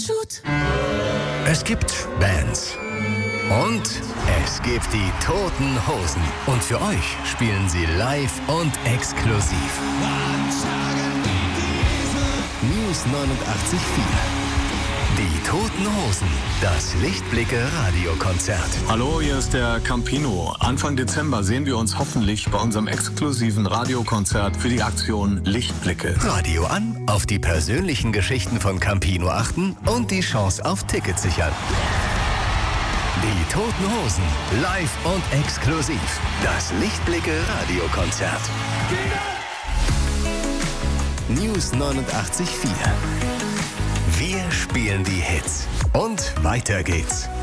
tut? Es gibt Bands. Und es gibt die Toten Hosen. Und für euch spielen sie live und exklusiv. News 89.4. Die Toten Hosen. Das Lichtblicke-Radiokonzert. Hallo, hier ist der Campino. Anfang Dezember sehen wir uns hoffentlich bei unserem exklusiven Radiokonzert für die Aktion Lichtblicke. Radio an, auf die persönlichen Geschichten von Campino achten und die Chance auf Tickets sichern. Die Toten Hosen. Live und exklusiv. Das Lichtblicke-Radiokonzert. News 89.4. Wir spielen die Hits. Und weiter geht's.